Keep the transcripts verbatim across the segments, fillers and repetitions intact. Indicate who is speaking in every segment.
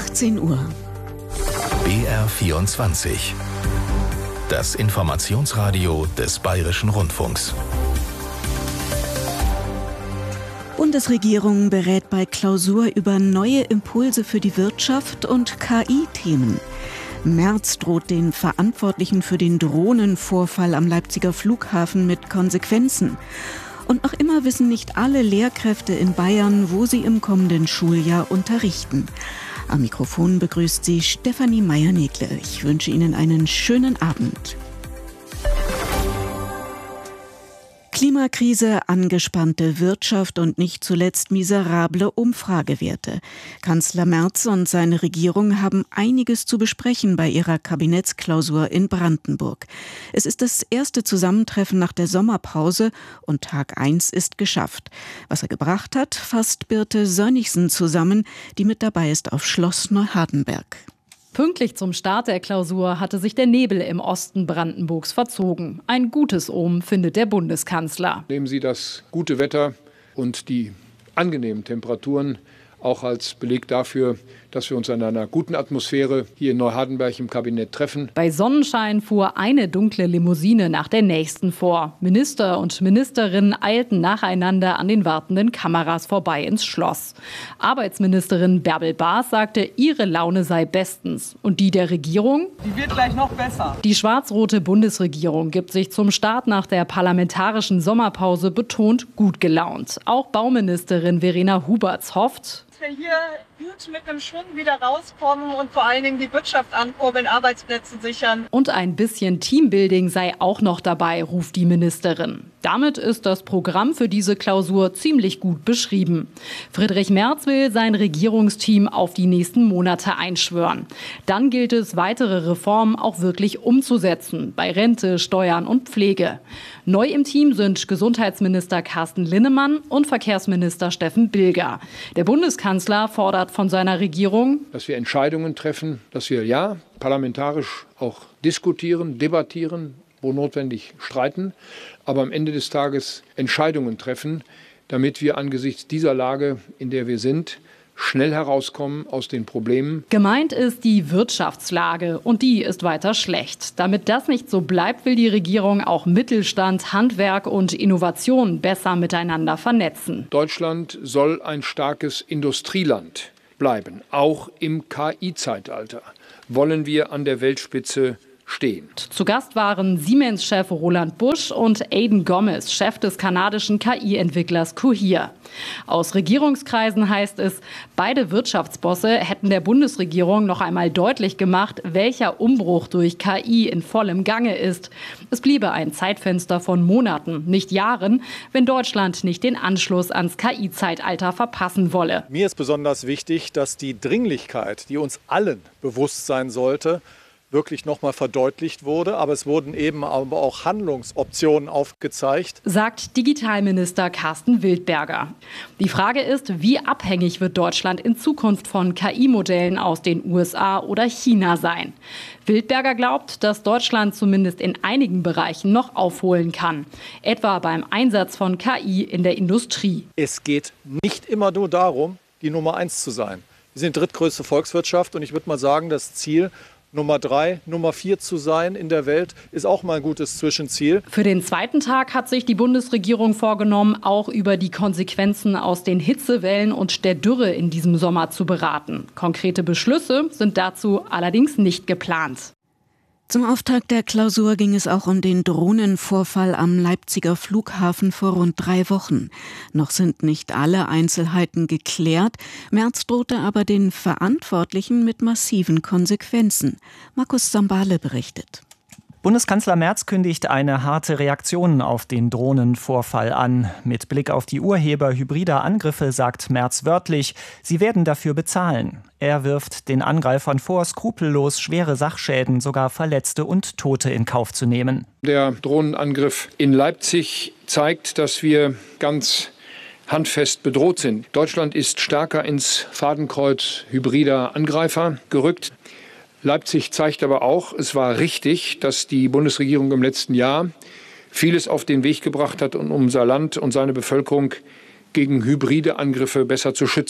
Speaker 1: achtzehn Uhr.
Speaker 2: B R vierundzwanzig. Das Informationsradio des Bayerischen Rundfunks.
Speaker 1: Bundesregierung berät bei Klausur über neue Impulse für die Wirtschaft und K I-Themen. Merz droht den Verantwortlichen für den Drohnenvorfall am Leipziger Flughafen mit Konsequenzen. Und noch immer wissen nicht alle Lehrkräfte in Bayern, wo sie im kommenden Schuljahr unterrichten. Am Mikrofon begrüßt sie Stefanie Meier-Negle. Ich wünsche Ihnen einen schönen Abend. Klimakrise, angespannte Wirtschaft und nicht zuletzt miserable Umfragewerte. Kanzler Merz und seine Regierung haben einiges zu besprechen bei ihrer Kabinettsklausur in Brandenburg. Es ist das erste Zusammentreffen nach der Sommerpause und Tag eins ist geschafft. Was er gebracht hat, fasst Birte Sönnigsen zusammen, die mit dabei ist auf Schloss Neuhardenberg.
Speaker 3: Pünktlich zum Start der Klausur hatte sich der Nebel im Osten Brandenburgs verzogen. Ein gutes Omen, findet der Bundeskanzler.
Speaker 4: Nehmen Sie das gute Wetter und die angenehmen Temperaturen auch als Beleg dafür, dass wir uns in einer guten Atmosphäre hier in Neuhardenberg im Kabinett treffen.
Speaker 3: Bei Sonnenschein fuhr eine dunkle Limousine nach der nächsten vor. Minister und Ministerinnen eilten nacheinander an den wartenden Kameras vorbei ins Schloss. Arbeitsministerin Bärbel Baas sagte, ihre Laune sei bestens. Und die der Regierung?
Speaker 5: Die wird gleich noch besser.
Speaker 3: Die schwarz-rote Bundesregierung gibt sich zum Start nach der parlamentarischen Sommerpause betont gut gelaunt. Auch Bauministerin Verena Huberts hofft,
Speaker 5: wir hier gut mit einem Schwung wieder rauskommen und vor allen Dingen die Wirtschaft ankurbeln, Arbeitsplätze sichern.
Speaker 3: Und ein bisschen Teambuilding sei auch noch dabei, ruft die Ministerin. Damit ist das Programm für diese Klausur ziemlich gut beschrieben. Friedrich Merz will sein Regierungsteam auf die nächsten Monate einschwören. Dann gilt es, weitere Reformen auch wirklich umzusetzen, bei Rente, Steuern und Pflege. Neu im Team sind Gesundheitsminister Carsten Linnemann und Verkehrsminister Steffen Bilger. Der Bundeskanzler fordert von seiner Regierung,
Speaker 4: dass wir Entscheidungen treffen, dass wir ja parlamentarisch auch diskutieren, debattieren, wo notwendig streiten, aber am Ende des Tages Entscheidungen treffen, damit wir angesichts dieser Lage, in der wir sind, schnell herauskommen aus den Problemen.
Speaker 3: Gemeint ist die Wirtschaftslage und die ist weiter schlecht. Damit das nicht so bleibt, will die Regierung auch Mittelstand, Handwerk und Innovation besser miteinander vernetzen.
Speaker 4: Deutschland soll ein starkes Industrieland bleiben, auch im K I-Zeitalter. Wollen wir an der Weltspitze stehen.
Speaker 3: Zu Gast waren Siemens-Chef Roland Busch und Aidan Gomez, Chef des kanadischen K I-Entwicklers Cohere. Aus Regierungskreisen heißt es, beide Wirtschaftsbosse hätten der Bundesregierung noch einmal deutlich gemacht, welcher Umbruch durch K I in vollem Gange ist. Es bliebe ein Zeitfenster von Monaten, nicht Jahren, wenn Deutschland nicht den Anschluss ans K I-Zeitalter verpassen wolle.
Speaker 6: Mir ist besonders wichtig, dass die Dringlichkeit, die uns allen bewusst sein sollte, wirklich nochmal verdeutlicht wurde. Aber es wurden eben aber auch Handlungsoptionen aufgezeigt,
Speaker 3: sagt Digitalminister Carsten Wildberger. Die Frage ist, wie abhängig wird Deutschland in Zukunft von K I-Modellen aus den U S A oder China sein? Wildberger glaubt, dass Deutschland zumindest in einigen Bereichen noch aufholen kann. Etwa beim Einsatz von K I in der Industrie.
Speaker 6: Es geht nicht immer nur darum, die Nummer eins zu sein. Wir sind drittgrößte Volkswirtschaft und ich würde mal sagen, das Ziel, Nummer drei, Nummer vier zu sein in der Welt, ist auch mal ein gutes Zwischenziel.
Speaker 3: Für den zweiten Tag hat sich die Bundesregierung vorgenommen, auch über die Konsequenzen aus den Hitzewellen und der Dürre in diesem Sommer zu beraten. Konkrete Beschlüsse sind dazu allerdings nicht geplant.
Speaker 1: Zum Auftakt der Klausur ging es auch um den Drohnenvorfall am Leipziger Flughafen vor rund drei Wochen. Noch sind nicht alle Einzelheiten geklärt. Merz drohte aber den Verantwortlichen mit massiven Konsequenzen. Markus Sambale berichtet.
Speaker 7: Bundeskanzler Merz kündigt eine harte Reaktion auf den Drohnenvorfall an. Mit Blick auf die Urheber hybrider Angriffe sagt Merz wörtlich, sie werden dafür bezahlen. Er wirft den Angreifern vor, skrupellos schwere Sachschäden, sogar Verletzte und Tote in Kauf zu nehmen.
Speaker 4: Der Drohnenangriff in Leipzig zeigt, dass wir ganz handfest bedroht sind. Deutschland ist stärker ins Fadenkreuz hybrider Angreifer gerückt. Leipzig zeigt aber auch, es war richtig, dass die Bundesregierung im letzten Jahr vieles auf den Weg gebracht hat, um unser Land und seine Bevölkerung gegen hybride Angriffe besser zu schützen.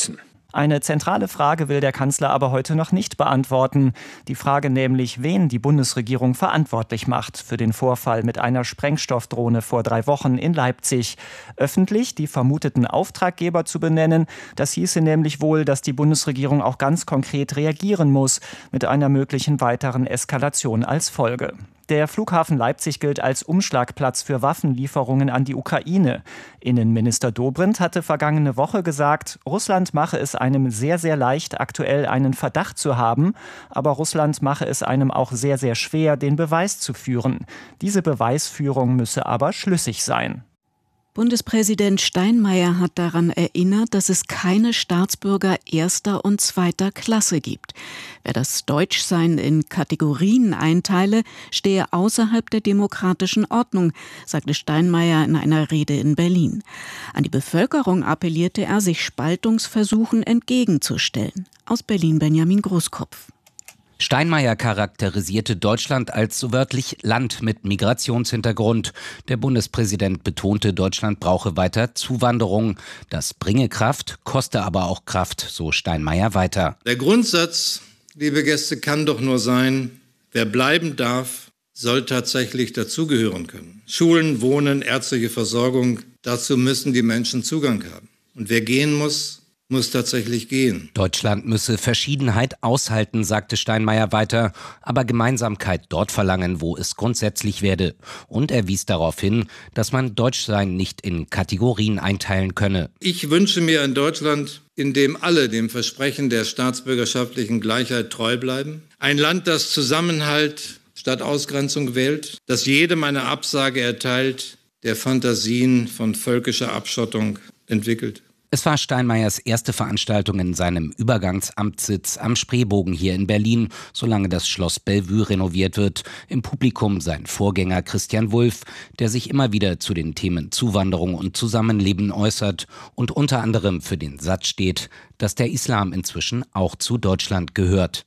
Speaker 7: Eine zentrale Frage will der Kanzler aber heute noch nicht beantworten. Die Frage nämlich, wen die Bundesregierung verantwortlich macht für den Vorfall mit einer Sprengstoffdrohne vor drei Wochen in Leipzig. Öffentlich die vermuteten Auftraggeber zu benennen, das hieße nämlich wohl, dass die Bundesregierung auch ganz konkret reagieren muss, mit einer möglichen weiteren Eskalation als Folge. Der Flughafen Leipzig gilt als Umschlagplatz für Waffenlieferungen an die Ukraine. Innenminister Dobrindt hatte vergangene Woche gesagt, Russland mache es einem sehr, sehr leicht, aktuell einen Verdacht zu haben, aber Russland mache es einem auch sehr, sehr schwer, den Beweis zu führen. Diese Beweisführung müsse aber schlüssig sein.
Speaker 1: Bundespräsident Steinmeier hat daran erinnert, dass es keine Staatsbürger erster und zweiter Klasse gibt. Wer das Deutschsein in Kategorien einteile, stehe außerhalb der demokratischen Ordnung, sagte Steinmeier in einer Rede in Berlin. An die Bevölkerung appellierte er, sich Spaltungsversuchen entgegenzustellen. Aus Berlin Benjamin Großkopf.
Speaker 8: Steinmeier charakterisierte Deutschland als so wörtlich Land mit Migrationshintergrund. Der Bundespräsident betonte, Deutschland brauche weiter Zuwanderung. Das bringe Kraft, koste aber auch Kraft, so Steinmeier weiter.
Speaker 9: Der Grundsatz, liebe Gäste, kann doch nur sein, wer bleiben darf, soll tatsächlich dazugehören können. Schulen, Wohnen, ärztliche Versorgung, dazu müssen die Menschen Zugang haben. Und wer gehen muss, muss tatsächlich gehen.
Speaker 8: Deutschland müsse Verschiedenheit aushalten, sagte Steinmeier weiter, aber Gemeinsamkeit dort verlangen, wo es grundsätzlich werde. Und er wies darauf hin, dass man Deutschsein nicht in Kategorien einteilen könne.
Speaker 9: Ich wünsche mir ein Deutschland, in dem alle dem Versprechen der staatsbürgerschaftlichen Gleichheit treu bleiben. Ein Land, das Zusammenhalt statt Ausgrenzung wählt, das jedem eine Absage erteilt, der Fantasien von völkischer Abschottung entwickelt.
Speaker 8: Es war Steinmeiers erste Veranstaltung in seinem Übergangsamtssitz am Spreebogen hier in Berlin, solange das Schloss Bellevue renoviert wird. Im Publikum sein Vorgänger Christian Wulff, der sich immer wieder zu den Themen Zuwanderung und Zusammenleben äußert und unter anderem für den Satz steht, dass der Islam inzwischen auch zu Deutschland gehört.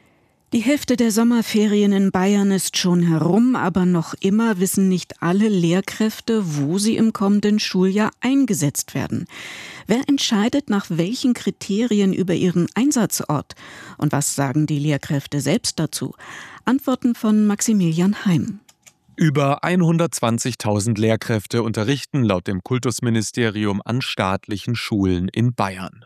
Speaker 1: Die Hälfte der Sommerferien in Bayern ist schon herum, aber noch immer wissen nicht alle Lehrkräfte, wo sie im kommenden Schuljahr eingesetzt werden. Wer entscheidet nach welchen Kriterien über ihren Einsatzort? Und was sagen die Lehrkräfte selbst dazu? Antworten von Maximilian Heim.
Speaker 10: Über hundertzwanzigtausend Lehrkräfte unterrichten laut dem Kultusministerium an staatlichen Schulen in Bayern.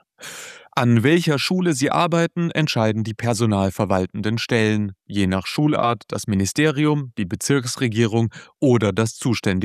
Speaker 10: An welcher Schule sie arbeiten, entscheiden die personalverwaltenden Stellen, je nach Schulart das Ministerium, die Bezirksregierung oder das zuständige